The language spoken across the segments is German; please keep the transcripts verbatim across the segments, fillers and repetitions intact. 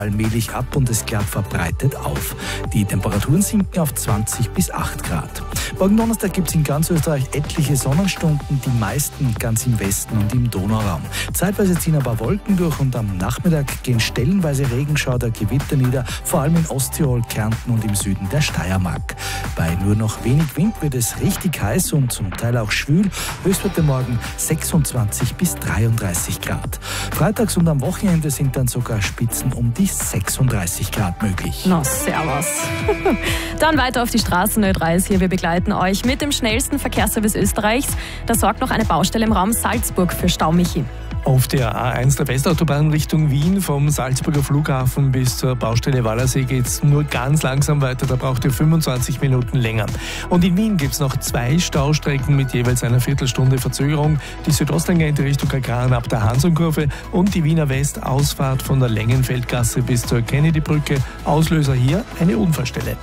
allmählich ab und es klart verbreitet auf. Die Temperaturen sinken auf zwanzig bis acht Grad. Morgen Donnerstag gibt es in ganz Österreich etliche Sonnenstunden, die meisten ganz im Westen und im Donauraum. Zeitweise ziehen ein paar Wolken durch und am Nachmittag gehen stellenweise Regenschauer, Gewitter nieder, vor allem in Osttirol, Kärnten und im Süden der Steiermark. Bei nur noch wenig Wind wird es richtig heiß und zum Teil auch schwül. Höchstwerte morgen sechsundzwanzig bis dreiunddreißig Grad. Freitags und am Wochenende sind dann sogar Spitzen um die sechsunddreißig Grad möglich. Na, servus. Dann weiter auf die Straßen. Ö drei ist hier. Wir begleiten euch mit dem schnellsten Verkehrsservice Österreichs. Da sorgt noch eine Baustelle im Raum Salzburg für Stau, Michi. Auf der A eins der Westautobahn Richtung Wien vom Salzburger Flughafen bis zur Baustelle Wallersee geht es nur ganz langsam weiter, da braucht ihr fünfundzwanzig Minuten länger. Und in Wien gibt es noch zwei Staustrecken mit jeweils einer Viertelstunde Verzögerung. Die Südosttangente Richtung Agraren ab der Hansonkurve und die Wiener West-Ausfahrt von der Längenfeldgasse bis zur Kennedy-Brücke. Auslöser hier eine Unfallstelle.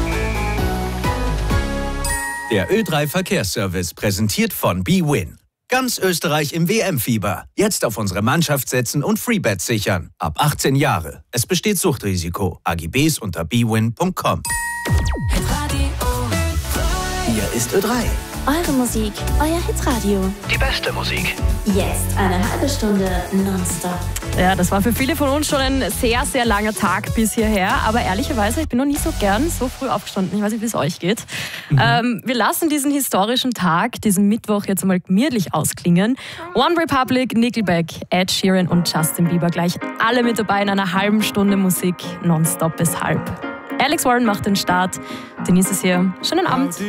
Der Ö drei Verkehrsservice präsentiert von bwin. Ganz Österreich im W M-Fieber. Jetzt auf unsere Mannschaft setzen und Freebets sichern. Ab achtzehn Jahre. Es besteht Suchtrisiko. A G Bs unter bwin punkt com. Hier ist Ö drei. Eure Musik, euer Hitradio. Die beste Musik. Jetzt eine halbe Stunde nonstop. Ja, das war für viele von uns schon ein sehr, sehr langer Tag bis hierher. Aber ehrlicherweise, ich bin noch nie so gern so früh aufgestanden. Ich weiß nicht, wie es euch geht. Mhm. Ähm, wir lassen diesen historischen Tag, diesen Mittwoch jetzt mal gemütlich ausklingen. One Republic, Nickelback, Ed Sheeran und Justin Bieber gleich alle mit dabei in einer halben Stunde Musik nonstop bis halb. Alex Warren macht den Start. Denise ist hier. Schönen Abend.